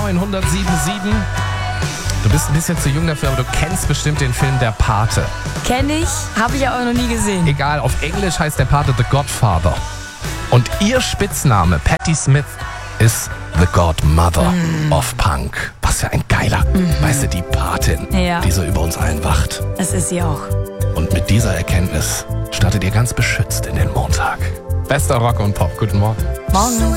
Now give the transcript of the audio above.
0890077. Du bist ein bisschen zu jung dafür, aber du kennst bestimmt den Film Der Pate. Kenn ich, habe ich aber noch nie gesehen. Egal, auf Englisch heißt Der Pate The Godfather. Und ihr Spitzname, Patti Smith, ist The Godmother of Punk. Was für ein geiler, weißt du, die Patin, Ja. die so über uns allen wacht. Das ist sie auch. Und mit dieser Erkenntnis startet ihr ganz beschützt in den Montag. Bester Rock und Pop. Guten Morgen. Morgen.